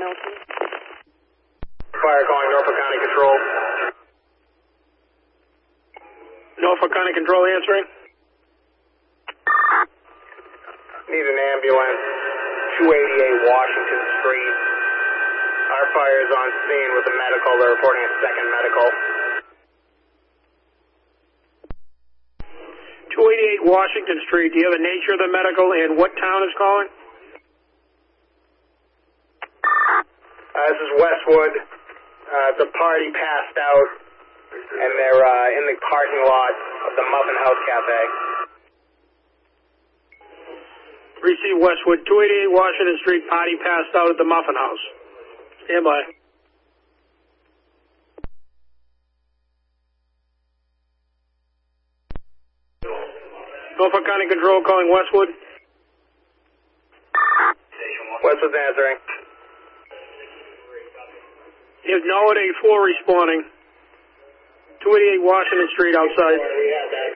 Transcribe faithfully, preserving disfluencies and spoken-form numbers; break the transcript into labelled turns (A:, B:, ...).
A: Milton.
B: Fire calling Norfolk County Control.
C: Norfolk County Control answering.
B: Need an ambulance, two eighty-eight Washington Street. Our fire is on scene with a medical. They're reporting a second medical.
C: two eighty-eight Washington Street. Do you have the nature of the medical and what town is calling?
B: Uh, this is Westwood. Uh, the party passed out, and they're uh, in the parking lot of the Muffin House Cafe.
C: Receive Westwood, two eighty-eight Washington Street, party passed out at the Muffin House. Stand by. Norfolk County Control calling Westwood.
B: Westwood's answering.
C: You have Norwood eight four responding. two eighty-eight Washington Street outside.
B: We have that.